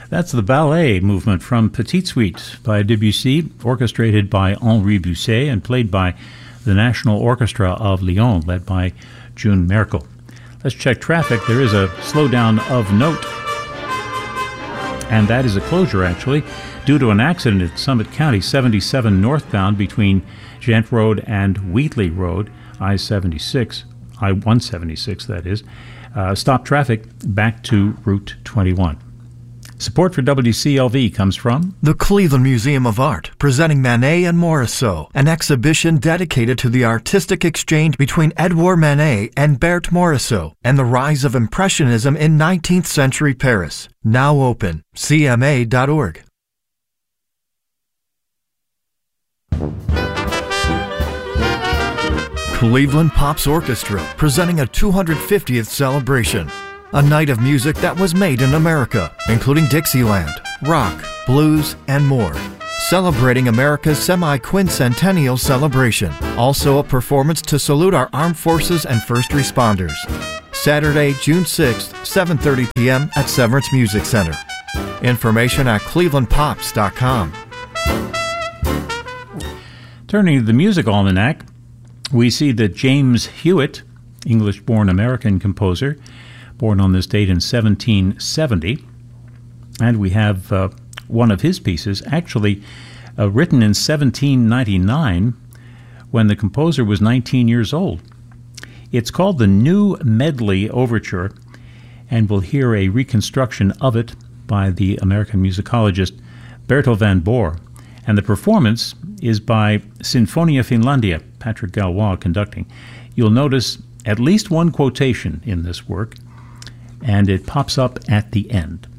That's the ballet movement from Petite Suite by Debussy, orchestrated by Henri Busset and played by the National Orchestra of Lyon, led by June Merkel. Let's check traffic. There is a slowdown of note, and that is a closure, actually, due to an accident at Summit County, 77 northbound between Gent Road and Wheatley Road, I-76, I-176, that is. Stop traffic back to Route 21. Support for WCLV comes from the Cleveland Museum of Art, presenting Manet and Morisot, an exhibition dedicated to the artistic exchange between Edouard Manet and Berthe Morisot, and the rise of Impressionism in 19th century Paris. Now open. CMA.org. Cleveland Pops Orchestra, presenting a 250th celebration. A night of music that was made in America, including Dixieland, rock, blues, and more. Celebrating America's semi-quincentennial celebration. Also a performance to salute our armed forces and first responders. Saturday, June 6th, 7:30 p.m. at Severance Music Center. Information at clevelandpops.com. Turning to the Music Almanac, we see that James Hewitt, English-born American composer, born on this date in 1770, and we have one of his pieces, actually written in 1799, when the composer was 19 years old. It's called the New Medley Overture, and we'll hear a reconstruction of it by the American musicologist Bertel van Boer, and the performance is by Sinfonia Finlandia, Patrick Galois conducting. You'll notice at least one quotation in this work, and it pops up at the end.